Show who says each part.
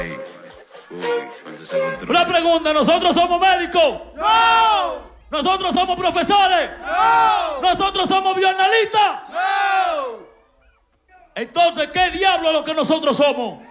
Speaker 1: Una pregunta, ¿nosotros somos médicos?
Speaker 2: ¡No!
Speaker 1: ¿Nosotros somos profesores?
Speaker 2: ¡No!
Speaker 1: ¿Nosotros somos bioanalistas?
Speaker 2: ¡No!
Speaker 1: Entonces, ¿qué diablo es lo que nosotros somos?